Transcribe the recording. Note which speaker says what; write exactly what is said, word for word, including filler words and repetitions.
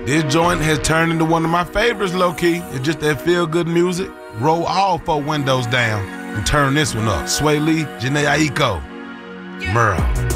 Speaker 1: This joint has turned into one of my favorites, low-key. It's just that feel-good music. Roll all four windows down and turn this one up. Sway Lee, Jhené Aiko, Merle.